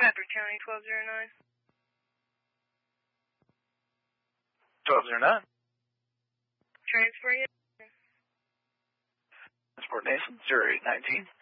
Patrick County, 1209. 1209. Transfer you. Transport Nason, 0819.